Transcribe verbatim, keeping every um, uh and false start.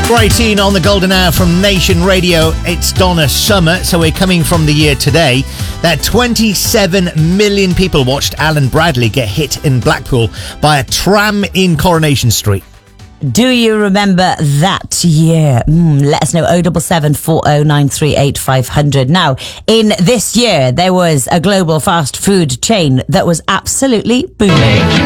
eighteen on the Golden Hour from Nation Radio. It's Donna Summer, so we're coming from the year today that twenty-seven million people watched Alan Bradley get hit in Blackpool by a tram in Coronation Street. Do you remember that year? Mm, let us know. oh seven seven, four oh nine three eight, five hundred. Now, in this year, there was a global fast food chain that was absolutely booming.